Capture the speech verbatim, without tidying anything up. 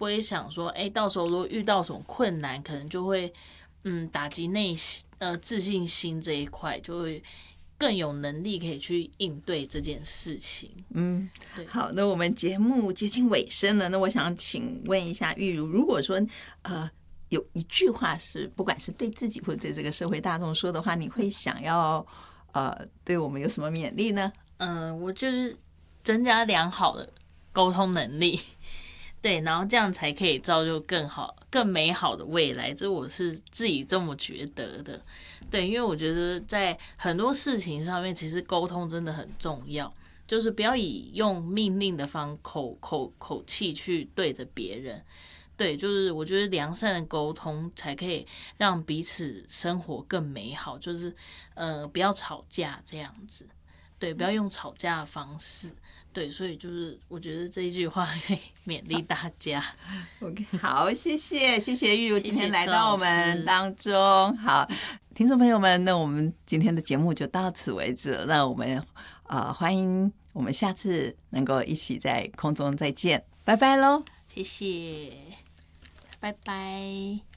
不会想说，哎、欸，到时候如果遇到什么困难，可能就会嗯打击内心呃自信心这一块，就会更有能力可以去应对这件事情。 嗯，好，那我们节目接近尾声了，那我想请问一下玉如，如果说呃有一句话是不管是对自己或者对这个社会大众说的话，你会想要呃对我们有什么勉励呢？ 嗯、呃，我就是增加良好的沟通能力，对，然后这样才可以造就更好、更美好的未来。这我是自己这么觉得的。对，因为我觉得在很多事情上面，其实沟通真的很重要，就是不要以用命令的方口口口气去对着别人。对，就是我觉得良善的沟通才可以让彼此生活更美好，就是呃不要吵架这样子。对，不要用吵架的方式。对，所以就是我觉得这一句话可以勉励大家。 OK， 好，谢谢谢谢玉如今天来到我们当中。好，听众朋友们，那我们今天的节目就到此为止了。那我们呃欢迎我们下次能够一起在空中再见，拜拜喽！ 谢谢，拜拜。